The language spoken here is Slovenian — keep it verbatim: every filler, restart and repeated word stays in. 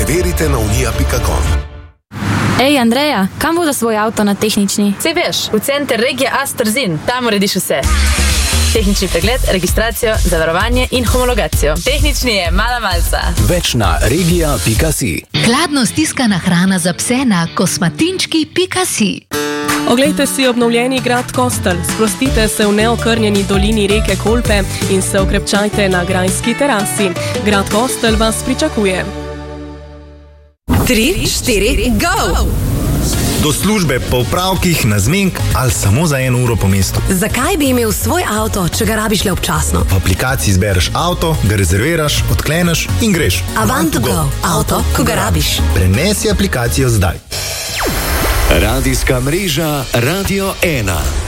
Preverite na unija pika com. Ej, Andreja, kam voda svoj avto na tehnični? Sej veš, v center regije Astrzin, tam urediš vse. Tehnični pregled, registracijo, zavarovanje in homologacijo. Tehnični je mala malca. Več na regija pika si. Hladno stiskana hrana za pse na kosmatinčki pika si. Oglejte si obnovljeni grad Kostel, sprostite se v neokrnjeni dolini reke Kolpe in se okrepčajte na grajski terasi. Grad Kostel vas pričakuje. Tri, štiri, go! Do službe po upravkih na zmenk ali samo za eno uro po mestu. Zakaj bi imel svoj avto, če ga rabiš le občasno? V aplikaciji izbereš avto, ga rezerviraš, odkleneš in greš. Avant to go. Avto, ko ga rabiš. Prenesi aplikacijo zdaj. Radijska mreža Radio ena.